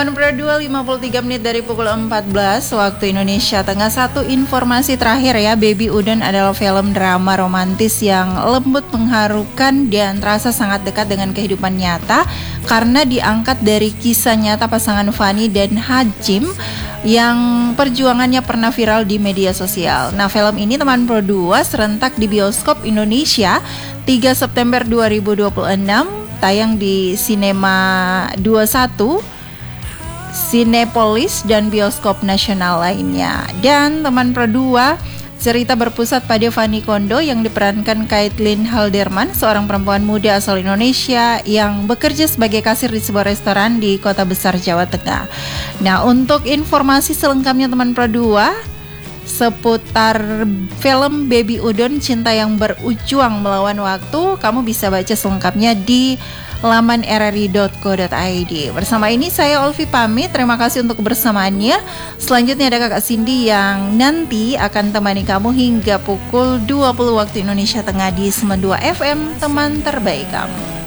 Teman Pro 2 53 menit dari pukul 14 waktu Indonesia Tengah. Satu informasi terakhir ya, Baby Udon adalah film drama romantis yang lembut, mengharukan dan terasa sangat dekat dengan kehidupan nyata karena diangkat dari kisah nyata pasangan Fanny dan Hajim yang perjuangannya pernah viral di media sosial. Nah, film ini Teman Pro 2 serentak di bioskop Indonesia 3 September 2026, tayang di Cinema 21, Cinepolis dan bioskop nasional lainnya. Dan Teman Pro 2 cerita berpusat pada Fanny Kondo yang diperankan Caitlin Halderman, seorang perempuan muda asal Indonesia yang bekerja sebagai kasir di sebuah restoran di kota besar Jawa Tengah. Nah, untuk informasi selengkapnya Teman Pro 2 seputar film Baby Udon Cinta yang Berjuang Melawan Waktu, kamu bisa baca selengkapnya di laman rri.co.id. Bersama ini saya Olvi pamit. Terima kasih untuk kebersamaannya. Selanjutnya ada Kakak Cindy yang nanti akan temani kamu hingga pukul 20 waktu Indonesia Tengah di 92 FM, teman terbaik kamu.